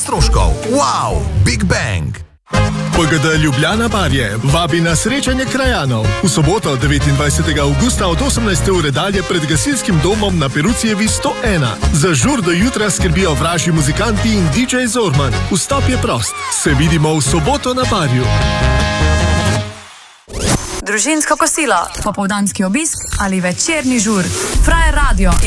stroškov. Wow, Big Bang! PGD Ljubljana Barje vabi na srečanje krajanov. V soboto 29. avgusta od 18. ure dalje pred gasilskim domom na Perucijevi 101. Za žur do jutra skrbijo vražji muzikanti in DJ Zorman. Vstop je prost. Se vidimo v soboto na Barju. Družinsko kosilo, popoldanski obisk ali večerni žur. Frajer Radio